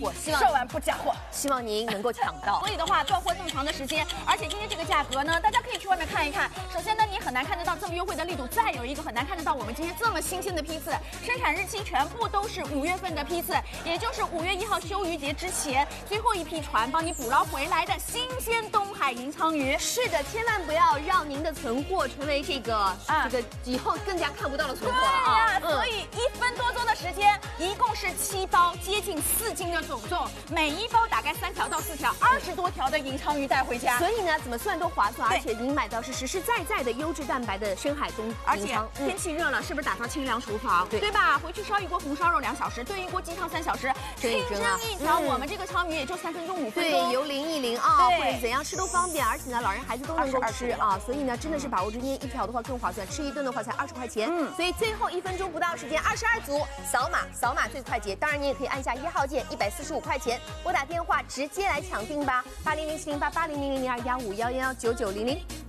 货， 售完不加货， 希望您能够抢到。 所以的话，断货这么长的时间，而且今天这个价格呢，大家可以去外面看一看。首先呢，你很难看得到这么优惠的力度，再有一个很难看得到我们今天这么新鲜的批次，生产日期全部都是5月份的批次，也就是5月1号休渔节之前最后一批船帮你捕捞回来的新鲜东海银鲳鱼。 是的，千万不要让您的存货成为这个以后更加看不到的存货了啊！ 所以1分多钟的时间，一共是7包，接近4斤的总重，每一包大概3条到4条，20多条的银鲳鱼带回家。 所以呢，怎么算都划算，而且您买到是实实在在的优质蛋白的深海东而且天气热了，是不是打造清凉厨房？对吧？回去烧一锅红烧肉2小时，炖一锅鸡汤3小时， 蒸一蒸啊！ 一条我们这个鲳鱼也就3分钟5分钟， 对，油淋一淋啊，或者怎样吃都方便，而且呢，老人孩子都能够吃啊，所以呢，真的是把握住今天1条的话更划算，吃一顿的话才20块钱。所以最后1分钟不到时间，22组扫码最快捷，当然你也可以按下1号键，145块钱，拨打电话直接来抢订吧，80070880000215119900。